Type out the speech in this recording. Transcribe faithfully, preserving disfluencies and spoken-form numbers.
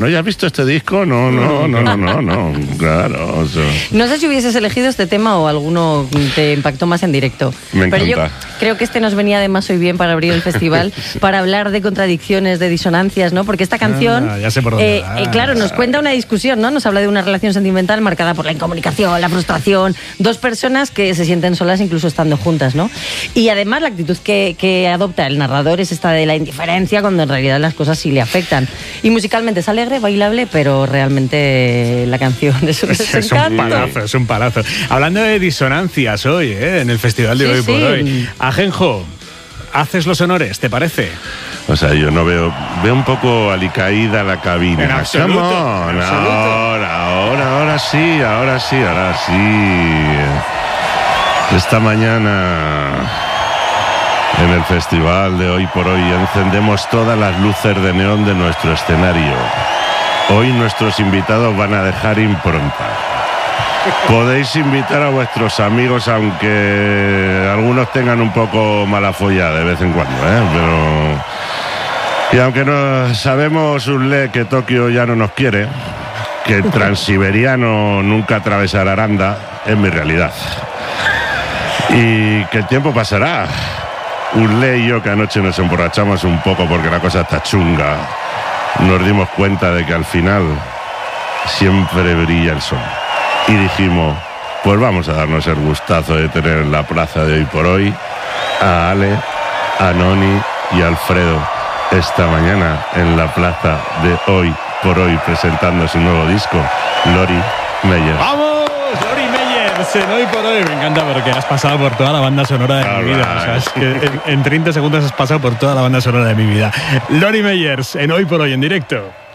¿No ya has visto este disco? No, no, no, no, no, no. Claro. O sea. No sé si hubieses elegido este tema o alguno te impactó más en directo. Me encanta. Pero yo creo que este nos venía además hoy bien para abrir el festival, sí. Para hablar de contradicciones, de disonancias, ¿no? Porque esta canción, ah, ya sé por dónde eh, eh, claro, nos cuenta una discusión, ¿no? Nos habla de una relación sentimental marcada por la incomunicación, la frustración, dos personas que se sienten solas incluso estando juntas, ¿no? Y además la actitud que, que adopta el narrador es esta de la indiferencia, cuando en realidad las cosas sí le afectan. Y musicalmente es alegre, bailable, pero realmente la canción es un es, es un palazo, es un palazo. Hablando de disonancias hoy, ¿eh? En el festival de sí, hoy sí. por hoy. Ajenjo, haces los honores, ¿te parece? O sea, yo no veo... Veo un poco alicaída la cabina. En absoluto, Come on, en absoluto. Ahora, ahora, ahora sí, ahora sí, ahora sí. Esta mañana, en el festival de hoy por hoy, encendemos todas las luces de neón de nuestro escenario. Hoy nuestros invitados van a dejar impronta. Podéis invitar a vuestros amigos, aunque algunos tengan un poco mala folla de vez en cuando, ¿eh? Pero... Y aunque no sabemos, Urle, que Tokio ya no nos quiere, que el transiberiano nunca atravesará Aranda, es mi realidad. Y que el tiempo pasará. Urle y yo, que anoche nos emborrachamos un poco porque la cosa está chunga, nos dimos cuenta de que al final siempre brilla el sol. Y dijimos, pues vamos a darnos el gustazo de tener en la plaza de hoy por hoy a Ale, a Noni y a Alfredo esta mañana en la plaza de hoy por hoy presentando su nuevo disco, Lori Meyers. ¡Vamos! Lori Meyers, en hoy por hoy. Me encanta porque has pasado por toda la banda sonora de All mi vida. Right. O sea, es que en, en treinta segundos has pasado por toda la banda sonora de mi vida. Lori Meyers, en hoy por hoy, en directo.